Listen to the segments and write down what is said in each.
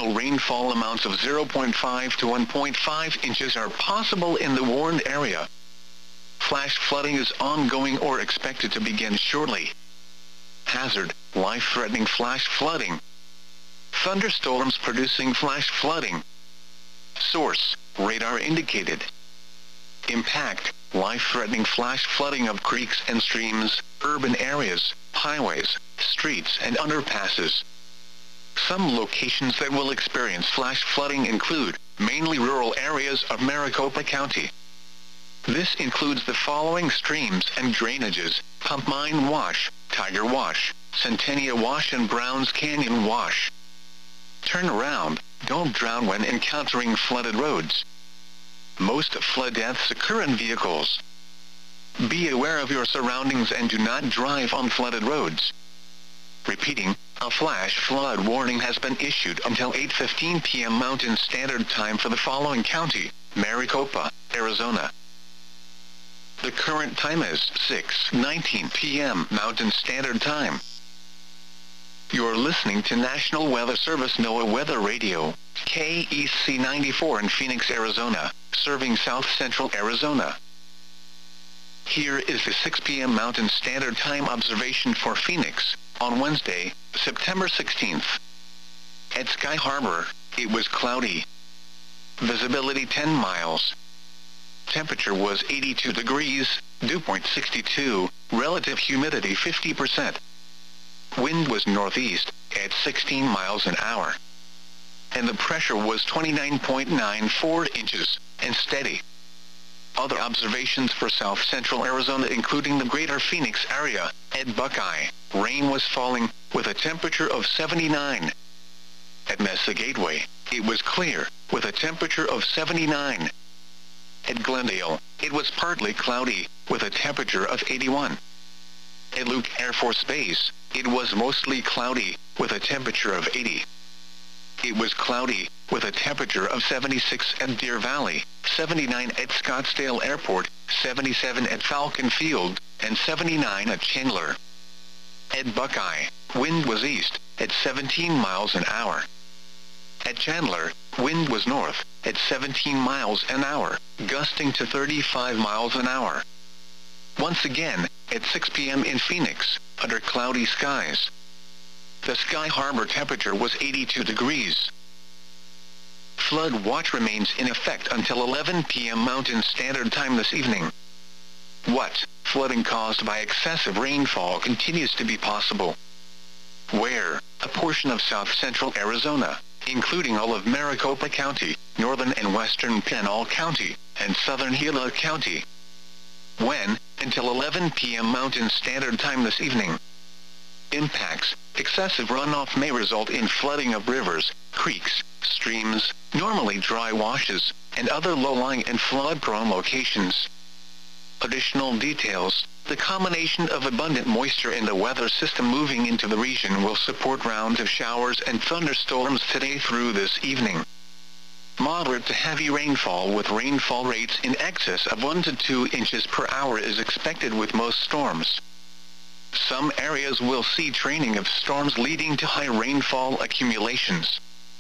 additional rainfall amounts of 0.5 to 1.5 inches are possible in the warned area. Flash flooding is ongoing or expected to begin shortly. Hazard: life-threatening flash flooding. Thunderstorms producing flash flooding. Source: radar indicated. Impact: life-threatening flash flooding of creeks and streams, urban areas, highways, streets and underpasses. Some locations that will experience flash flooding include mainly rural areas of Maricopa County. This includes the following streams and drainages: Pumpmine Wash, Tiger Wash, Centennia Wash and Browns Canyon Wash. Turn around, don't drown when encountering flooded roads. Most flood deaths occur in vehicles. Be aware of your surroundings and do not drive on flooded roads. Repeating, a flash flood warning has been issued until 8:15 p.m. Mountain Standard Time for the following county: Maricopa, Arizona. The current time is 6:19 p.m. Mountain Standard Time. You're listening to National Weather Service NOAA Weather Radio, KEC 94 in Phoenix, Arizona, serving South Central Arizona. Here is the 6 p.m. Mountain Standard Time observation for Phoenix, on Wednesday, September 16th. At Sky Harbor, it was cloudy. Visibility 10 miles. Temperature was 82 degrees, dew point 62, relative humidity 50%. Wind was northeast, at 16 miles an hour. And the pressure was 29.94 inches, and steady. Other observations for South Central Arizona including the greater Phoenix area. At Buckeye, rain was falling, with a temperature of 79. At Mesa Gateway, it was clear, with a temperature of 79. At Glendale, it was partly cloudy, with a temperature of 81. At Luke Air Force Base, it was mostly cloudy, with a temperature of 80. It was cloudy, with a temperature of 76 at Deer Valley, 79 at Scottsdale Airport, 77 at Falcon Field, and 79 at Chandler. At Buckeye, wind was east, at 17 miles an hour. At Chandler, wind was north, at 17 miles an hour, gusting to 35 miles an hour. Once again, at 6 p.m. in Phoenix, under cloudy skies. The Sky Harbor temperature was 82 degrees. Flood watch remains in effect until 11 p.m. Mountain Standard Time this evening. What? Flooding caused by excessive rainfall continues to be possible. Where? A portion of South Central Arizona, including all of Maricopa County, northern and western Pinal County, and southern Gila County. When? Until 11 p.m. Mountain Standard Time this evening. Impacts: excessive runoff may result in flooding of rivers, creeks, streams, normally dry washes, and other low-lying and flood-prone locations. Additional details: the combination of abundant moisture in the weather system moving into the region will support rounds of showers and thunderstorms today through this evening. Moderate to heavy rainfall with rainfall rates in excess of 1 to 2 inches per hour is expected with most storms. Some areas will see training of storms leading to high rainfall accumulations.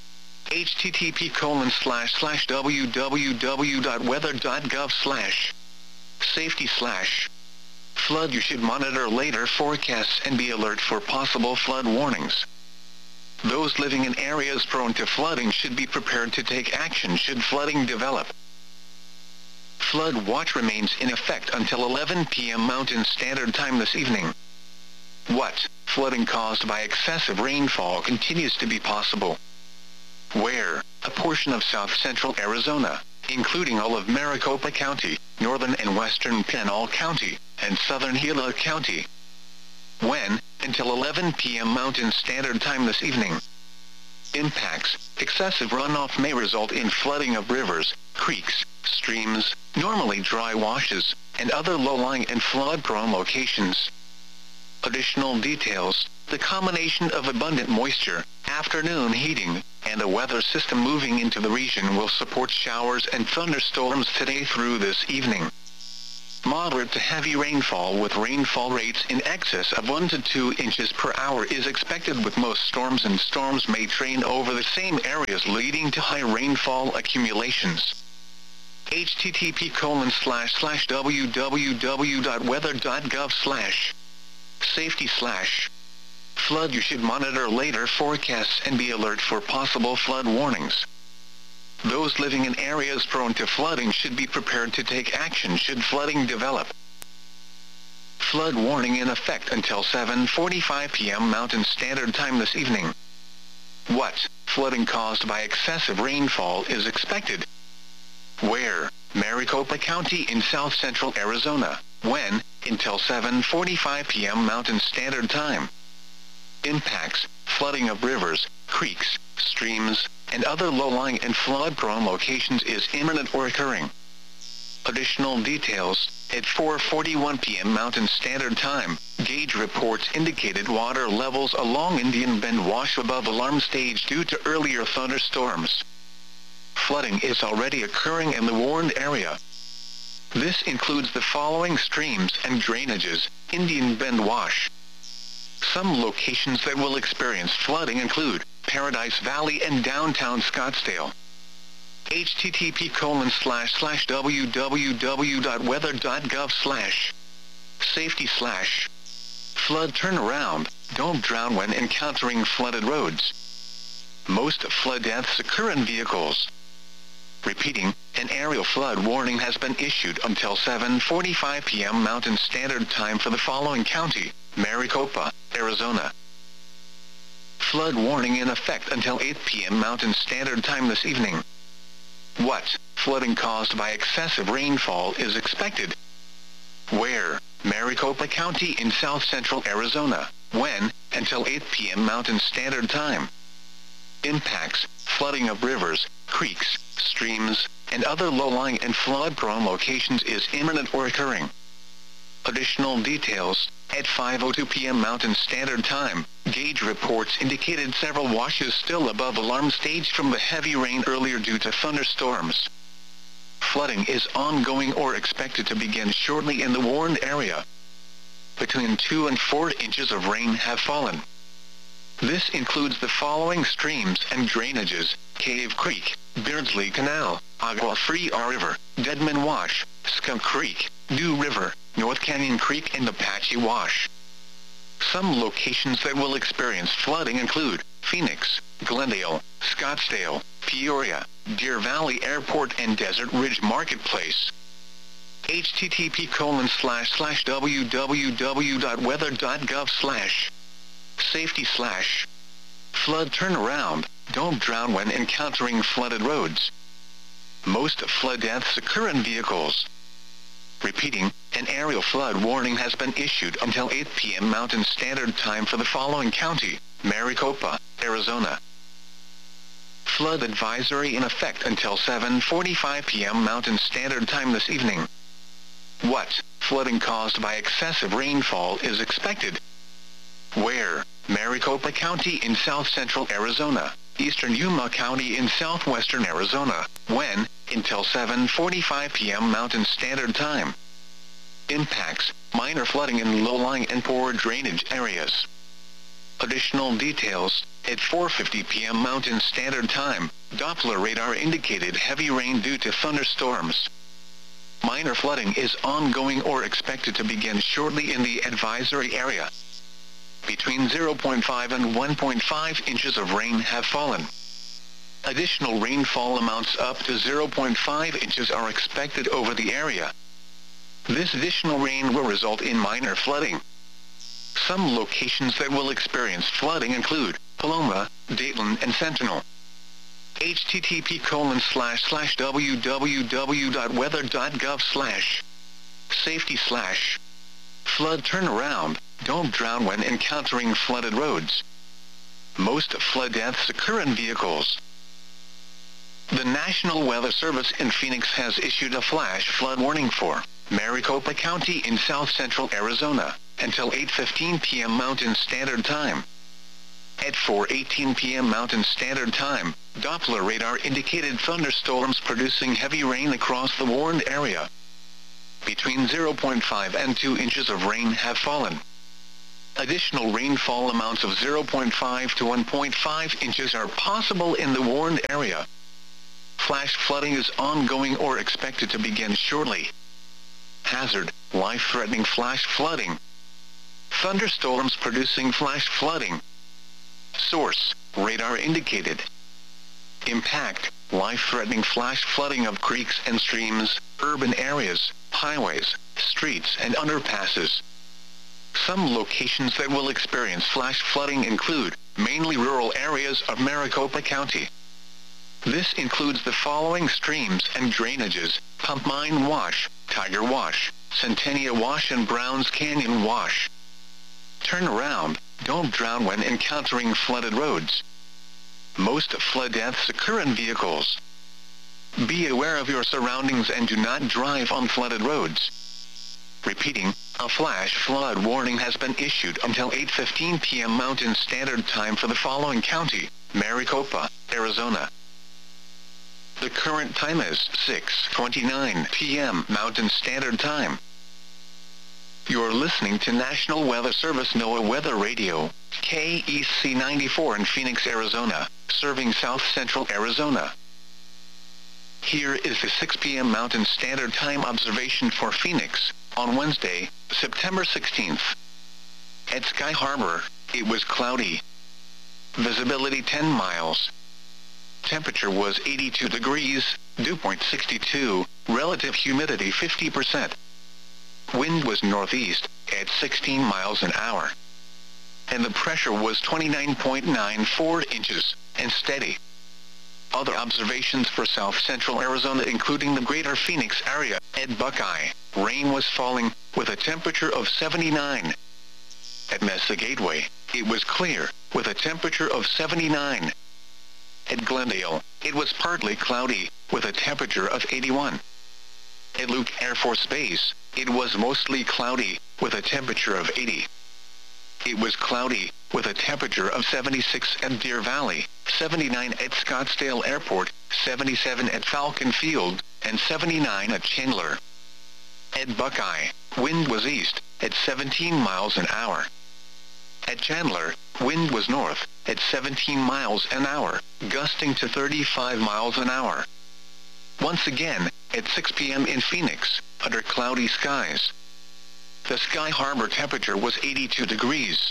http://www.weather.gov/safety/ flood. You should monitor later forecasts and be alert for possible flood warnings. Those living in areas prone to flooding should be prepared to take action should flooding develop. Flood watch remains in effect until 11 p.m. Mountain Standard Time this evening. What? Flooding caused by excessive rainfall continues to be possible. Where? A portion of South Central Arizona, including all of Maricopa County, northern and western Pinal County, and southern Gila County. When? Until 11 p.m. Mountain Standard Time this evening. Impacts: excessive runoff may result in flooding of rivers, creeks, streams, normally dry washes, and other low-lying and flood-prone locations. Additional details: the combination of abundant moisture, afternoon heating, and a weather system moving into the region will support showers and thunderstorms today through this evening. Moderate to heavy rainfall with rainfall rates in excess of 1 to 2 inches per hour is expected with most storms, and storms may train over the same areas, leading to high rainfall accumulations. http://www.weather.gov/safety/flood. You should monitor later forecasts and be alert for possible flood warnings. Those living in areas prone to flooding should be prepared to take action should flooding develop. Flood warning in effect until 7:45 p.m. Mountain Standard Time this evening. What flooding caused by excessive rainfall is expected? Where? Maricopa County in south central Arizona. When? Until 7:45 p.m. Mountain Standard Time. Impacts: flooding of rivers, creeks, streams, and other low-lying and flood-prone locations is imminent or occurring. Additional details: at 4:41 p.m. Mountain Standard Time, gauge reports indicated water levels along Indian Bend Wash above alarm stage due to earlier thunderstorms. Flooding is already occurring in the warned area. This includes the following streams and drainages: Indian Bend Wash. Some locations that will experience flooding include Paradise Valley and downtown Scottsdale. http://www.weather.gov/safety/flood turnaround. Don't drown when encountering flooded roads. Most flood deaths occur in vehicles. Repeating, an aerial flood warning has been issued until 7:45 p.m. Mountain Standard Time for the following county: Maricopa, Arizona. Flood warning in effect until 8 p.m. Mountain Standard Time this evening. What flooding caused by excessive rainfall is expected? Where? Maricopa County in south central Arizona. When? Until 8 p.m. Mountain Standard Time. Impacts: flooding of rivers, creeks, streams, and other low-lying and flood-prone locations is imminent or occurring. Additional details: at 5:02 p.m. Mountain Standard Time, gauge reports indicated several washes still above alarm stage from the heavy rain earlier due to thunderstorms. Flooding is ongoing or expected to begin shortly in the warned area. Between 2 and 4 inches of rain have fallen. This includes the following streams and drainages: Cave Creek, Beardsley Canal, Agua Fria River, Deadman Wash, Skunk Creek, Dew River, North Canyon Creek, and Apache Wash. Some locations that will experience flooding include Phoenix, Glendale, Scottsdale, Peoria, Deer Valley Airport, and Desert Ridge Marketplace. http://www.weather.gov/safety/flood turnaround. Don't drown when encountering flooded roads. Most flood deaths occur in vehicles. Repeating, an aerial flood warning has been issued until 8 p.m. Mountain Standard Time for the following county: Maricopa, Arizona. Flood advisory in effect until 7:45 p.m. Mountain Standard Time this evening. What flooding caused by excessive rainfall is expected? Where? Maricopa County in south central Arizona, eastern Yuma County in southwestern Arizona. When? Until 7:45 p.m. Mountain Standard Time. Impacts: minor flooding in low-lying and poor drainage areas. Additional details: at 4:50 p.m. Mountain Standard Time, Doppler radar indicated heavy rain due to thunderstorms. Minor flooding is ongoing or expected to begin shortly in the advisory area. Between 0.5 and 1.5 inches of rain have fallen. Additional rainfall amounts up to 0.5 inches are expected over the area. This additional rain will result in minor flooding. Some locations that will experience flooding include Paloma, Dayton, and Sentinel. http://www.weather.gov/safety/flood turnaround. Don't drown when encountering flooded roads. Most flood deaths occur in vehicles. The National Weather Service in Phoenix has issued a flash flood warning for Maricopa County in south central Arizona until 8:15 p.m. Mountain Standard Time. At 4:18 p.m. Mountain Standard Time, Doppler radar indicated thunderstorms producing heavy rain across the warned area. Between 0.5 and 2 inches of rain have fallen. Additional rainfall amounts of 0.5 to 1.5 inches are possible in the warned area. Flash flooding is ongoing or expected to begin shortly. Hazard: life-threatening flash flooding. Thunderstorms producing flash flooding. Source: radar indicated. Impact: life-threatening flash flooding of creeks and streams, urban areas, highways, streets and underpasses. Some locations that will experience flash flooding include mainly rural areas of Maricopa County. This includes the following streams and drainages: Pumpmine Wash, Tiger Wash, Centennia Wash and Browns Canyon Wash. Turn around, don't drown when encountering flooded roads. Most flood deaths occur in vehicles. Be aware of your surroundings and do not drive on flooded roads. Repeating, a flash flood warning has been issued until 8:15 p.m. Mountain Standard Time for the following county: Maricopa, Arizona. The current time is 6:29 p.m. Mountain Standard Time. You're listening to National Weather Service NOAA Weather Radio, KEC 94 in Phoenix, Arizona, serving South Central Arizona. Here is the 6 p.m. Mountain Standard Time observation for Phoenix, on Wednesday, September 16th. At Sky Harbor, it was cloudy. Visibility 10 miles. Temperature was 82 degrees, dew point 62, relative humidity 50%. Wind was northeast, at 16 miles an hour. And the pressure was 29.94 inches, and steady. Other observations for South Central Arizona including the greater Phoenix area. At Buckeye, rain was falling, with a temperature of 79. At Mesa Gateway, it was clear, with a temperature of 79. At Glendale, it was partly cloudy, with a temperature of 81. At Luke Air Force Base, it was mostly cloudy, with a temperature of 80. It was cloudy, with a temperature of 76 at Deer Valley, 79 at Scottsdale Airport, 77 at Falcon Field, and 79 at Chandler. At Buckeye, wind was east, at 17 miles an hour. At Chandler, wind was north, at 17 miles an hour, gusting to 35 miles an hour. Once again, at 6 p.m. in Phoenix, under cloudy skies. The Sky Harbor temperature was 82 degrees.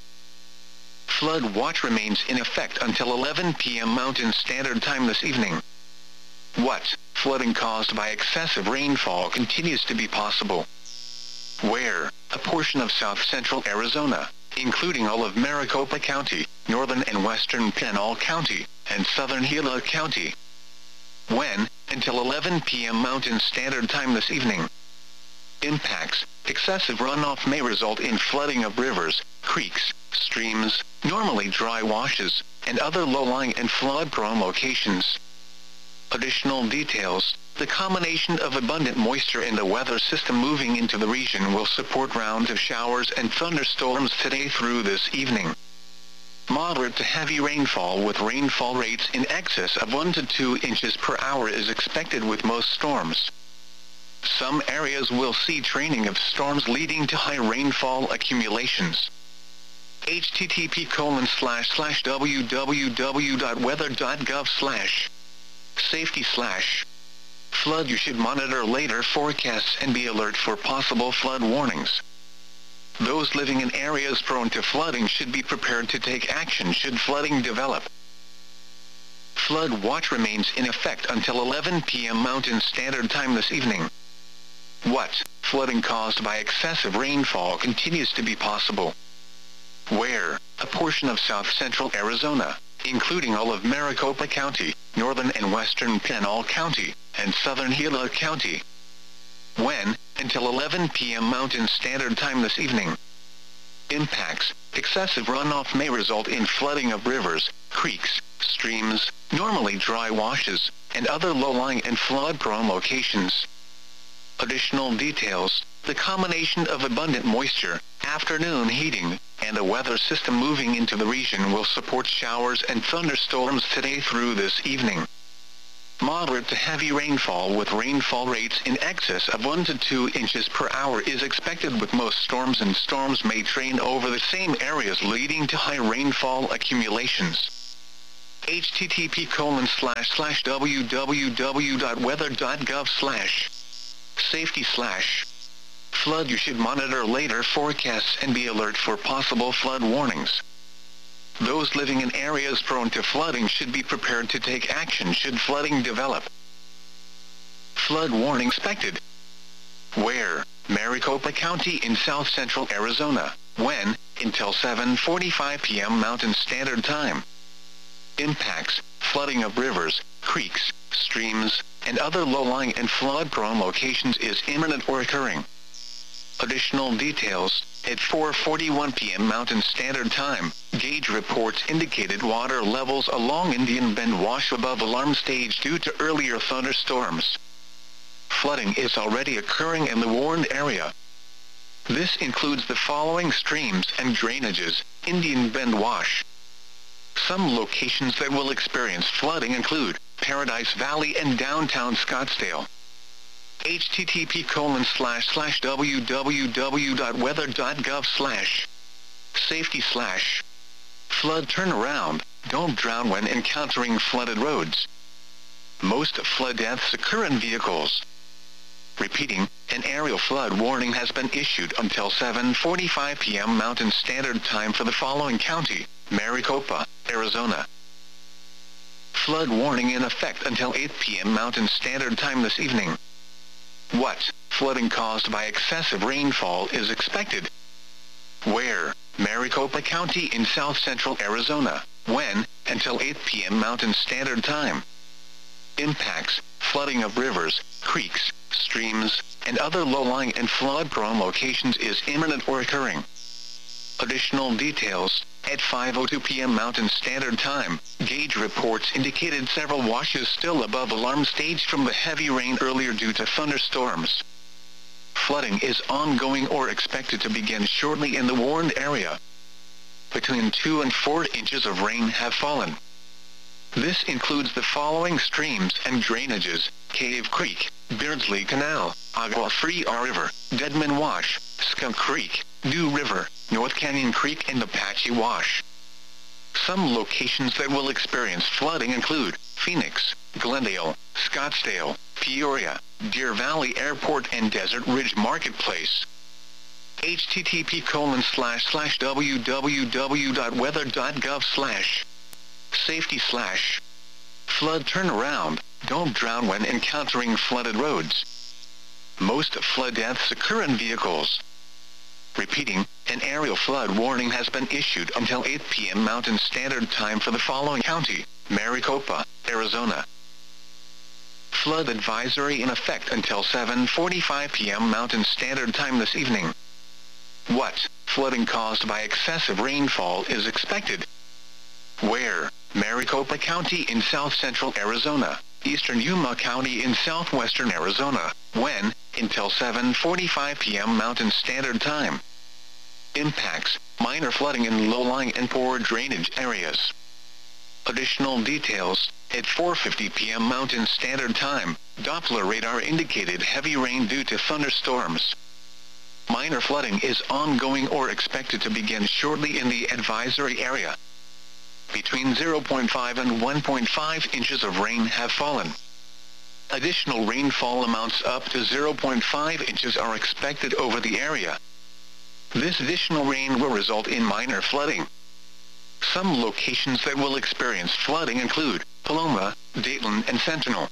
Flood watch remains in effect until 11 p.m. Mountain Standard Time this evening. What? Flooding caused by excessive rainfall continues to be possible. Where? A portion of South Central Arizona, including all of Maricopa County, northern and western Pinal County, and southern Gila County. When? Until 11 p.m. Mountain Standard Time this evening. Impacts: excessive runoff may result in flooding of rivers, creeks, streams, normally dry washes, and other low-lying and flood-prone locations. Additional details: the combination of abundant moisture in the weather system moving into the region will support rounds of showers and thunderstorms today through this evening. Moderate to heavy rainfall with rainfall rates in excess of 1 to 2 inches per hour is expected with most storms. Some areas will see training of storms leading to high rainfall accumulations. http://www.weather.gov/ safety/ flood. You should monitor later forecasts and be alert for possible flood warnings. Those living in areas prone to flooding should be prepared to take action should flooding develop. Flood watch remains in effect until 11 p.m. Mountain Standard Time this evening. What? Flooding caused by excessive rainfall continues to be possible. Where? A portion of South Central Arizona, including all of Maricopa County, northern and western Pinal County, and southern Gila County. When? Until 11 p.m. Mountain Standard Time this evening. Impacts: excessive runoff may result in flooding of rivers, creeks, streams, normally dry washes, and other low-lying and flood-prone locations. Additional details: the combination of abundant moisture, afternoon heating, and a weather system moving into the region will support showers and thunderstorms today through this evening. Moderate to heavy rainfall with rainfall rates in excess of 1 to 2 inches per hour is expected, with most storms and storms may train over the same areas, leading to high rainfall accumulations. http://www.weather.gov/safety/flood. You should monitor later forecasts and be alert for possible flood warnings. Those living in areas prone to flooding should be prepared to take action should flooding develop. Flood warning expected. Where? Maricopa County in south central Arizona. When? Until 7:45 p.m. Mountain Standard Time. Impacts: flooding of rivers, creeks, streams, and other low-lying and flood-prone locations is imminent or occurring. Additional details: at 4:41 p.m. Mountain Standard Time, gauge reports indicated water levels along Indian Bend wash above alarm stage due to earlier thunderstorms. Flooding is already occurring in the warned area. This includes the following streams and drainages: Indian Bend wash. Some locations that will experience flooding include Paradise Valley and downtown Scottsdale. http://www.weather.gov/safety/flood turnaround. Don't drown when encountering flooded roads. Most flood deaths occur in vehicles. Repeating, an aerial flood warning has been issued until 7:45 p.m. Mountain Standard Time for the following county: Maricopa, Arizona. Flood warning in effect until 8 p.m. Mountain Standard Time this evening. What? Flooding caused by excessive rainfall is expected. Where? Maricopa County in south central Arizona. When? Until 8 p.m. Mountain Standard Time. Impacts: flooding of rivers, creeks, streams, and other low-lying and flood-prone locations is imminent or occurring. Additional details: at 5:02 p.m. Mountain Standard Time, gauge reports indicated several washes still above alarm stage from the heavy rain earlier due to thunderstorms. Flooding is ongoing or expected to begin shortly in the warned area. Between 2 and 4 inches of rain have fallen. This includes the following streams and drainages: Cave Creek, Beardsley Canal, Agua Fria River, Deadman Wash, Skunk Creek, New River, North Canyon Creek, and Apache Wash. Some locations that will experience flooding include Phoenix, Glendale, Scottsdale, Peoria, Deer Valley Airport, and Desert Ridge Marketplace. http://www.weather.gov/safety/flood turnaround. Don't drown when encountering flooded roads. Most flood deaths occur in vehicles. Repeating, an aerial flood warning has been issued until 8 p.m. Mountain Standard Time for the following county: Maricopa, Arizona. Flood advisory in effect until 7:45 p.m. Mountain Standard Time this evening. What? Flooding caused by excessive rainfall is expected. Where? Maricopa County in south central Arizona, eastern Yuma County in southwestern Arizona. When? Until 7:45 p.m. Mountain Standard Time. Impacts: minor flooding in low-lying and poor drainage areas. Additional details: at 4:50 p.m. Mountain Standard Time, Doppler radar indicated heavy rain due to thunderstorms. Minor flooding is ongoing or expected to begin shortly in the advisory area. Between 0.5 and 1.5 inches of rain have fallen. Additional rainfall amounts up to 0.5 inches are expected over the area. This additional rain will result in minor flooding. Some locations that will experience flooding include Paloma, Dayton, and Sentinel.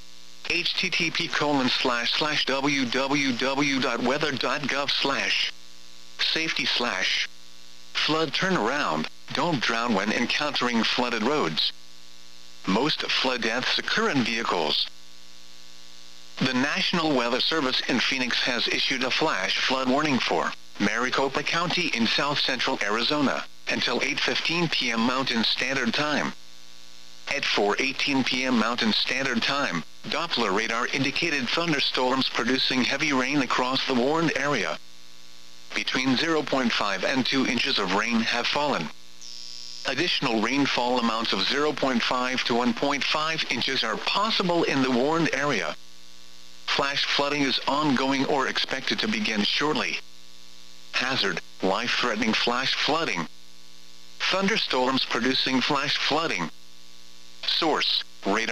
http://www.weather.gov/safety/flood turnaround. Don't drown when encountering flooded roads. Most flood deaths occur in vehicles. The National Weather Service in Phoenix has issued a flash flood warning for Maricopa County in south central Arizona until 8:15 p.m. Mountain Standard Time. At 4:18 p.m. Mountain Standard Time, Doppler radar indicated thunderstorms producing heavy rain across the warned area. Between 0.5 and 2 inches of rain have fallen. Additional rainfall amounts of 0.5 to 1.5 inches are possible in the warned area. Flash flooding is ongoing or expected to begin shortly. Hazard: life-threatening flash flooding. Thunderstorms producing flash flooding. Source: radar.